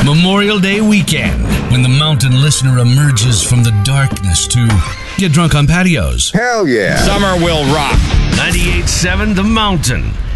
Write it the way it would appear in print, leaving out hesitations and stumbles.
Memorial Day weekend, when the mountain listener emerges from the darkness to get drunk on patios. Hell yeah. Summer will rock. 98.7 The Mountain.